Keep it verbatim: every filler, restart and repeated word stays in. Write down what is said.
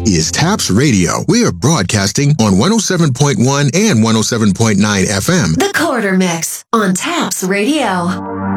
is TAPS Radio. We are broadcasting on one oh seven point one and one oh seven point nine F M. The Quarter Mix on TAPS Radio.